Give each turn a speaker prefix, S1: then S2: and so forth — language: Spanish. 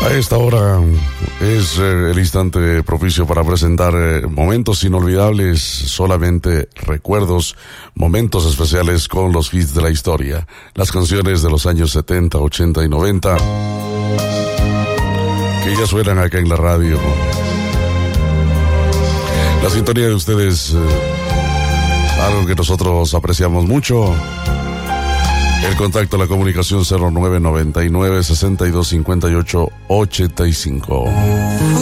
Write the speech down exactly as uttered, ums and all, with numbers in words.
S1: A esta hora es eh, el instante propicio para presentar eh, momentos inolvidables, solamente recuerdos, momentos especiales con los hits de la historia, las canciones de los años setenta, ochenta y noventa, que ya suenan acá en la radio. La sintonía de ustedes, eh, algo que nosotros apreciamos mucho. El contacto, la comunicación cero nueve noventa y nueve, sesenta y dos cincuenta y ocho ochenta y cinco.